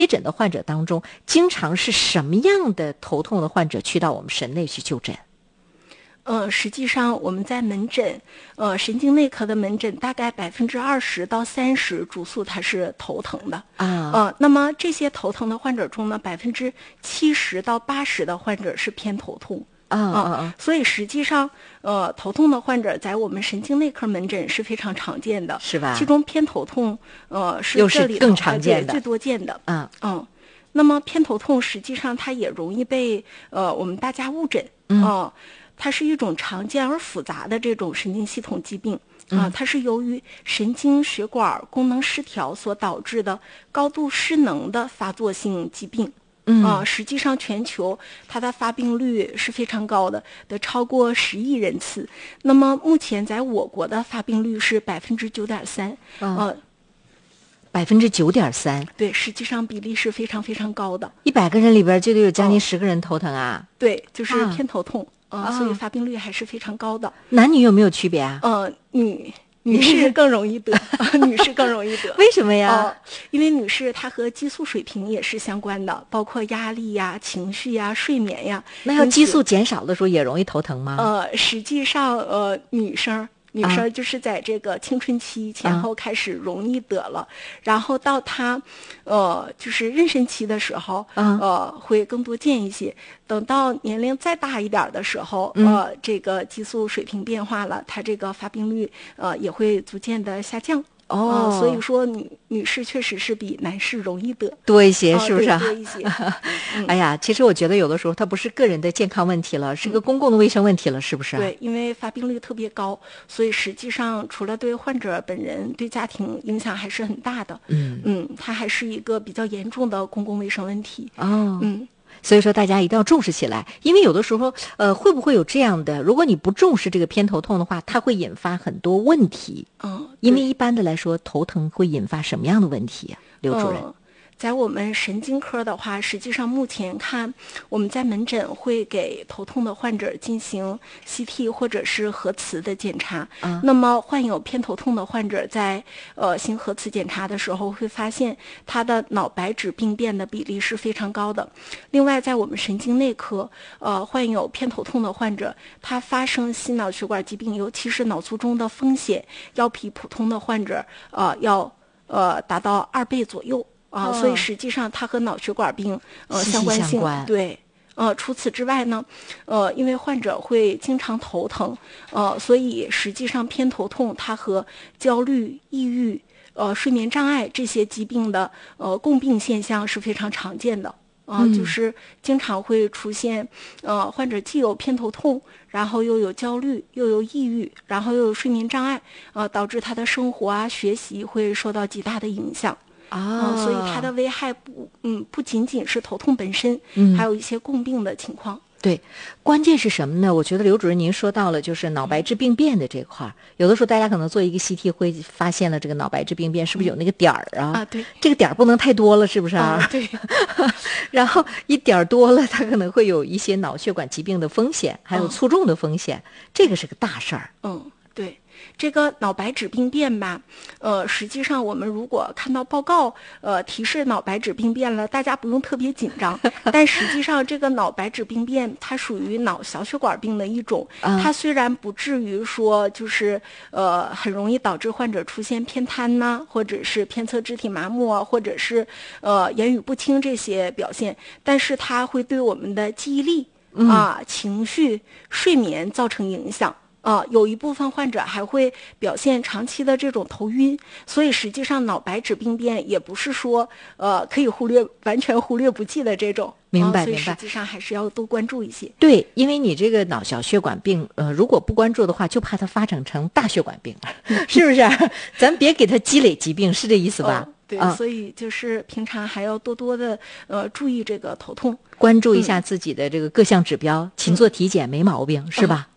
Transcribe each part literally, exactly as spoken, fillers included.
诊的患者当中，经常是什么样的头痛的患者去到我们神内去就诊？ 呃，实际上我们在门诊，呃，神经内科的门诊大概百分之二十到三十主诉它是头疼的啊。 呃，那么这些头疼的患者中呢，百分之七十到八十的患者是偏头痛。 啊啊啊！ 所以实际上，呃，头痛的患者在我们神经内科门诊是非常常见的， 是吧？ 其中偏头痛，呃，是这里更常见的、 最多见的。 嗯嗯。那么偏头痛实际上它也容易被呃我们大家误诊。 嗯。 呃它是一种常见而复杂的这种神经系统疾病啊、呃，它是由于神经血管功能失调所导致的高度失能的发作性疾病。 嗯啊、呃，实际上全球它的发病率是非常高的，得超过十亿人次。那么目前在我国的发病率是百分之九点三，呃， 百分之九点三。 对，实际上比例是非常非常高的。 一百个人里边就得有将近十个人头疼啊。 哦、对，就是偏头痛。 啊呃，所以发病率还是非常高的。 男女有没有区别啊？ 呃，女女士更容易得，女士更容易得。 为什么呀？ 呃，因为女士她和激素水平也是相关的，包括压力呀、情绪呀、睡眠呀。 那要激素减少的时候也容易头疼吗？ 呃，实际上，呃，女生。女生就是在这个青春期前后开始容易得了，啊、然后到她，呃，就是妊娠期的时候， 啊、 呃，会更多见一些。等到年龄再大一点的时候， 嗯、 呃，这个激素水平变化了，她这个发病率呃也会逐渐的下降。 哦、 呃，所以说女女士确实是比男士容易得多一些，是不是、啊？ 多一些。 嗯、哎呀，其实我觉得有的时候它不是个人的健康问题了，是个公共的卫生问题了，是不是？ 对，因为发病率特别高，所以实际上除了对患者本人，对家庭影响还是很大的。 嗯嗯，它还是一个比较严重的公共卫生问题。 哦， 嗯。 所以说大家一定要重视起来，因为有的时候呃会不会有这样的，如果你不重视这个偏头痛的话，它会引发很多问题。 嗯， 因为一般的来说头疼会引发什么样的问题呀、啊、刘主任？ 嗯，在我们神经科的话，实际上目前看，我们在门诊会给头痛的患者进行 C T 或者是核磁的检查。 啊、 那么患有偏头痛的患者在呃行核磁检查的时候，会发现他的脑白质病变的比例是非常高的。另外，在我们神经内科，呃，患有偏头痛的患者，他发生心脑血管疾病，尤其是脑卒中的风险，要比普通的患者呃要呃达到二倍左右。啊、呃，所以实际上它和脑血管病呃相关性息息相关对。呃，除此之外呢，呃，因为患者会经常头疼，呃，所以实际上偏头痛它和焦虑、抑郁、呃睡眠障碍这些疾病的呃共病现象是非常常见的。啊、呃， 嗯、 就是经常会出现，呃，患者既有偏头痛，然后又有焦虑，又有抑郁，然后又有睡眠障碍，呃，导致他的生活啊、学习会受到极大的影响。 啊、 嗯，所以它的危害不，嗯，不仅仅是头痛本身， 嗯， 还有一些共病的情况。 对，关键是什么呢？我觉得刘主任您说到了，就是脑白质病变的这块儿，有的时候大家可能做一个 C T 会发现了这个脑白质病变，是不是有那个点儿啊？ 啊，对， 这个点儿不能太多了，是不是啊？ 啊对。 然后一点儿多了，它可能会有一些脑血管疾病的风险，还有卒中的风险，嗯、这个是个大事儿。 嗯，对。这个脑白质病变吧，呃，实际上我们如果看到报告，呃，提示脑白质病变了，大家不用特别紧张。但实际上，这个脑白质病变它属于脑小血管病的一种，它虽然不至于说就是呃很容易导致患者出现偏瘫呐、啊，或者是偏侧肢体麻木啊，或者是呃言语不清这些表现，但是它会对我们的记忆力啊、呃、情绪、睡眠造成影响。呃，有一部分患者还会表现长期的这种头晕，所以实际上脑白质病变也不是说呃可以忽略、完全忽略不计的这种。 明白， 呃、所以明白。 实际上还是要多关注一些。 对，因为你这个脑小血管病，呃，如果不关注的话，就怕它发展成大血管病，是不是？咱别给它积累疾病，是这意思吧？ 哦、对、 啊， 所以就是平常还要多多的呃注意这个头痛， 关注一下自己的这个各项指标，嗯、勤做体检没毛病，是吧？ 哦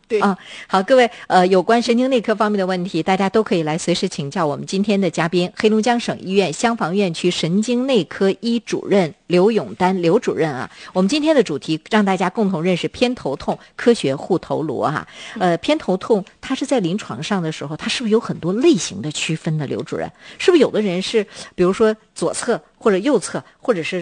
对啊，好，各位，呃，有关神经内科方面的问题，大家都可以来随时请教我们今天的嘉宾，黑龙江省医院襄房院区神经内科医主任刘永丹刘主任啊。我们今天的主题让大家共同认识偏头痛科学护头颅啊。呃，偏头痛它是在临床上的时候，它是不是有很多类型的区分呢？刘主任，是不是有的人是比如说左侧或者右侧，或者是